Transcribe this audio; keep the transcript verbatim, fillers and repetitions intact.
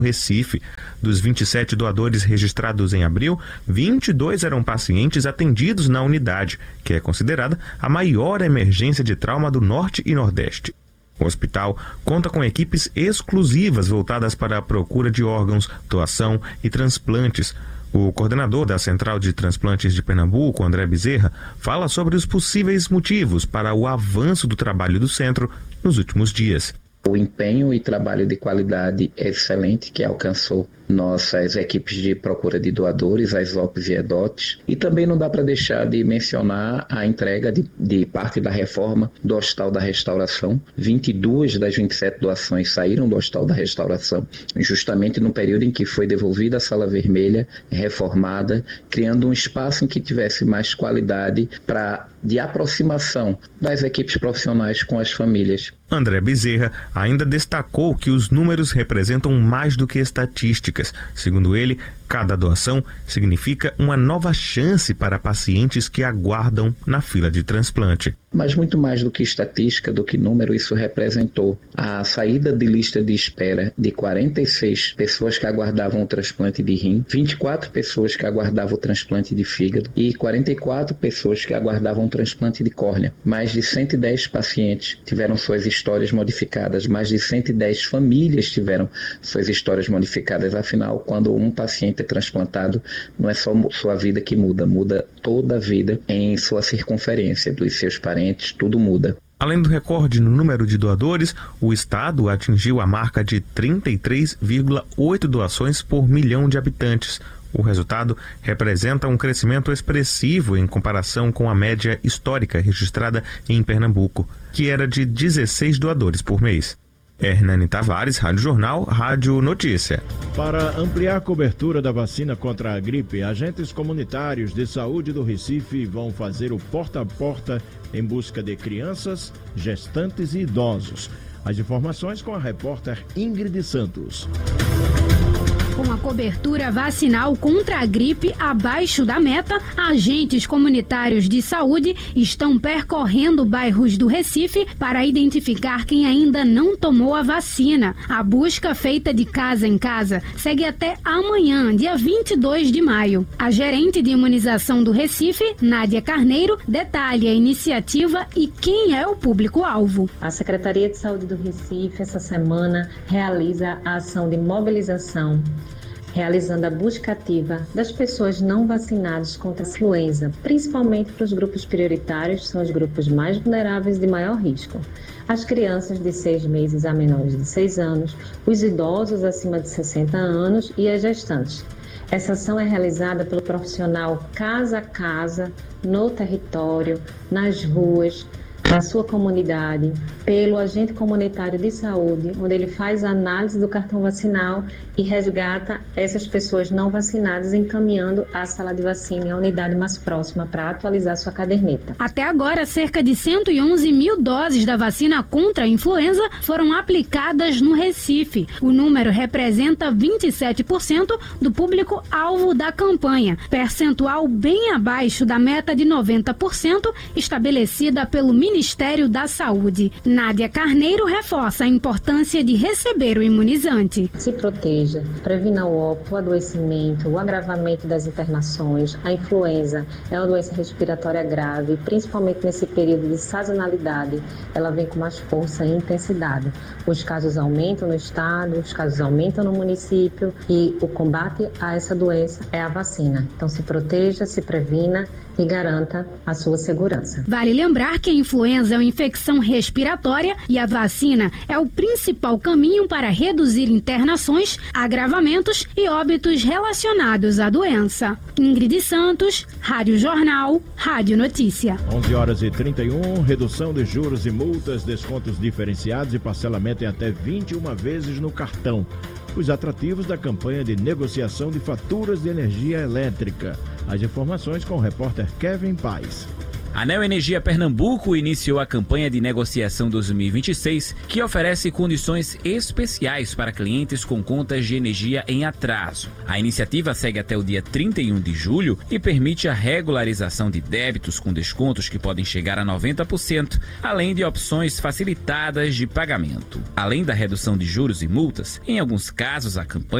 Recife. Dos vinte e sete doadores registrados em abril, vinte e dois eram pacientes atendidos na unidade, que é considerada a maior emergência de trauma do Norte e Nordeste. O hospital conta com equipes exclusivas voltadas para a procura de órgãos, doação e transplantes. O coordenador da Central de Transplantes de Pernambuco, André Bezerra, fala sobre os possíveis motivos para o avanço do trabalho do centro nos últimos dias. O empenho e trabalho de qualidade excelente que alcançou nossas equipes de procura de doadores, as O Ps e E D O Ts. E também não dá para deixar de mencionar a entrega de, de parte da reforma do Hospital da Restauração. vinte e duas das vinte e sete doações saíram do Hospital da Restauração, justamente no período em que foi devolvida a Sala Vermelha, reformada, criando um espaço em que tivesse mais qualidade para de aproximação das equipes profissionais com as famílias. André Bezerra ainda destacou que os números representam mais do que estatísticas. Segundo ele, cada doação significa uma nova chance para pacientes que aguardam na fila de transplante. Mas muito mais do que estatística, do que número, isso representou a saída de lista de espera de quarenta e seis pessoas que aguardavam o transplante de rim, vinte e quatro pessoas que aguardavam o transplante de fígado e quarenta e quatro pessoas que aguardavam o transplante de córnea. Mais de cento e dez pacientes tiveram suas histórias modificadas, mais de cento e dez famílias tiveram suas histórias modificadas. Afinal, quando um paciente é transplantado, não é só sua vida que muda, muda toda a vida em sua circunferência, dos seus parentes, tudo muda. Além do recorde no número de doadores, o estado atingiu a marca de trinta e três vírgula oito doações por milhão de habitantes. O resultado representa um crescimento expressivo em comparação com a média histórica registrada em Pernambuco, que era de dezesseis doadores por mês. Hernani Tavares, Rádio Jornal, Rádio Notícia. Para ampliar a cobertura da vacina contra a gripe, agentes comunitários de saúde do Recife vão fazer o porta a porta em busca de crianças, gestantes e idosos. As informações com a repórter Ingrid Santos. Com a cobertura vacinal contra a gripe abaixo da meta, agentes comunitários de saúde estão percorrendo bairros do Recife para identificar quem ainda não tomou a vacina. A busca feita de casa em casa segue até amanhã, dia vinte e dois de maio. A gerente de imunização do Recife, Nádia Carneiro, detalha a iniciativa e quem é o público-alvo. A Secretaria de Saúde do Recife, essa semana, realiza a ação de mobilização, realizando a busca ativa das pessoas não vacinadas contra a influenza, principalmente para os grupos prioritários, que são os grupos mais vulneráveis e de maior risco. As crianças de seis meses a menores de seis anos, os idosos acima de sessenta anos e as gestantes. Essa ação é realizada pelo profissional casa a casa, no território, nas ruas, na sua comunidade, pelo agente comunitário de saúde, onde ele faz a análise do cartão vacinal e resgata essas pessoas não vacinadas, encaminhando à sala de vacina e à unidade mais próxima para atualizar sua caderneta. Até agora, cerca de cento e onze mil doses da vacina contra a influenza foram aplicadas no Recife. O número representa vinte e sete por cento do público-alvo da campanha, percentual bem abaixo da meta de noventa por cento estabelecida pelo Ministério da Saúde. Nádia Carneiro reforça a importância de receber o imunizante. Se proteja, previna o óbito, o adoecimento, o agravamento das internações. A influenza é uma doença respiratória grave, principalmente nesse período de sazonalidade. Ela vem com mais força e intensidade. Os casos aumentam no estado, os casos aumentam no município e o combate a essa doença é a vacina. Então se proteja, se previna e garanta a sua segurança. Vale lembrar que a influenza é uma infecção respiratória e a vacina é o principal caminho para reduzir internações, agravamentos e óbitos relacionados à doença. Ingrid Santos, Rádio Jornal, Rádio Notícia. onze horas e trinta e um, redução de juros e multas, descontos diferenciados e parcelamento em até vinte e uma vezes no cartão. Os atrativos da campanha de negociação de faturas de energia elétrica. As informações com o repórter Kevin Paes. A Neo Energia Pernambuco iniciou a campanha de negociação dois mil e vinte e seis, que oferece condições especiais para clientes com contas de energia em atraso. A iniciativa segue até o dia trinta e um de julho e permite a regularização de débitos com descontos que podem chegar a noventa por cento, além de opções facilitadas de pagamento. Além da redução de juros e multas, em alguns casos a campanha